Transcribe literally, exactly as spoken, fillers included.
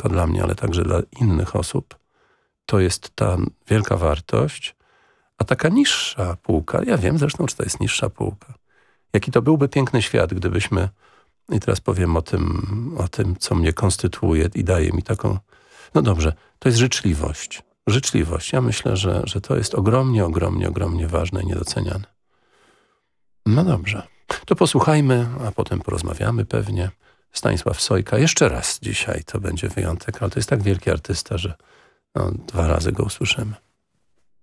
tylko dla mnie, ale także dla innych osób, to jest ta wielka wartość, a taka niższa półka, ja wiem zresztą, czy to jest niższa półka. Jaki to byłby piękny świat, gdybyśmy, i teraz powiem o tym, o tym, co mnie konstytuuje i daje mi taką, no dobrze, to jest życzliwość. Życzliwość. Ja myślę, że, że to jest ogromnie, ogromnie, ogromnie ważne i niedoceniane. No dobrze. To posłuchajmy, a potem porozmawiamy pewnie. Stanisław Sojka. Jeszcze raz dzisiaj to będzie wyjątek, ale to jest tak wielki artysta, że no, dwa razy go usłyszymy.